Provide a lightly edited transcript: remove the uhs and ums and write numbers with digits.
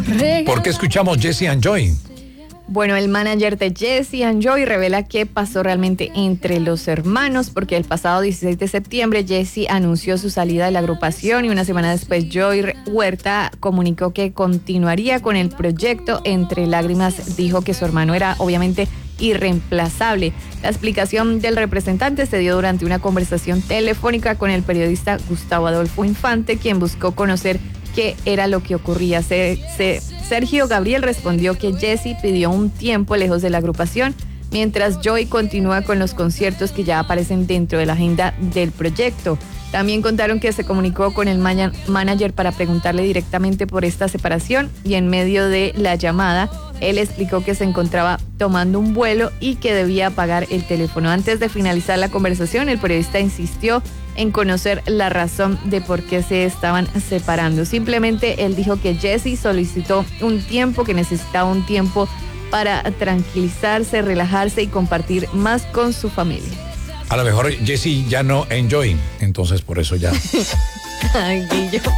¿Por qué escuchamos Jessie and Joy? Bueno, el manager de Jessie and Joy revela qué pasó realmente entre los hermanos, porque el pasado 16 de septiembre Jessie anunció su salida de la agrupación y una semana después Joy Huerta comunicó que continuaría con el proyecto. Entre lágrimas dijo que su hermano era obviamente irreemplazable. La explicación del representante se dio durante una conversación telefónica con el periodista Gustavo Adolfo Infante, quien buscó conocer qué era lo que ocurría. Sergio Gabriel respondió que Jessie pidió un tiempo lejos de la agrupación, mientras Joy continúa con los conciertos que ya aparecen dentro de la agenda del proyecto. También contaron que se comunicó con el manager para preguntarle directamente por esta separación, y en medio de la llamada él explicó que se encontraba tomando un vuelo y que debía apagar el teléfono. Antes de finalizar la conversación, el periodista insistió en conocer la razón de por qué se estaban separando. Simplemente él dijo que Jessie solicitó un tiempo, que necesitaba un tiempo para tranquilizarse, relajarse y compartir más con su familia. A lo mejor Jessie ya no enjoy, entonces por eso ya. Ay, Guillo.